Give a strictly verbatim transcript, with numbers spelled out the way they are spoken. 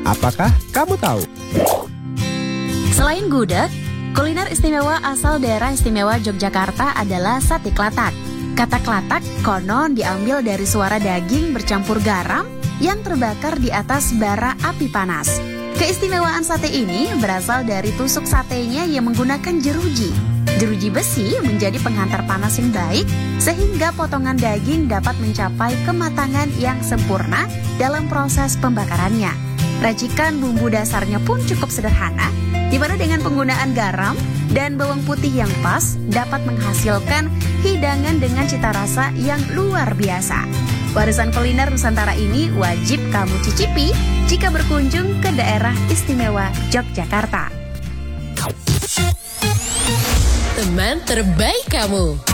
Apakah kamu tahu? Selain gudeg, kuliner istimewa asal daerah istimewa Yogyakarta adalah sate klatak. Kata klatak konon diambil dari suara daging bercampur garam yang terbakar di atas bara api panas. Keistimewaan sate ini berasal dari tusuk satenya yang menggunakan jeruji. Jeruji besi menjadi penghantar panas yang baik sehingga potongan daging dapat mencapai kematangan yang sempurna dalam proses pembakarannya. Racikan bumbu dasarnya pun cukup sederhana, di mana dengan penggunaan garam dan bawang putih yang pas dapat menghasilkan hidangan dengan cita rasa yang luar biasa. Warisan kuliner Nusantara ini wajib kamu cicipi jika berkunjung ke daerah istimewa Yogyakarta. Teman terbaik kamu.